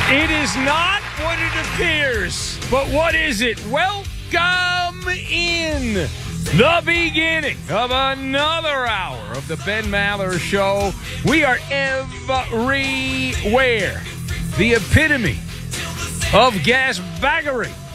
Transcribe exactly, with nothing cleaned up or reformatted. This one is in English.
It is not what it appears. But what is it? Welcome in the beginning of another hour of the Ben Maller Show. We are everywhere. The epitome of gasbaggery.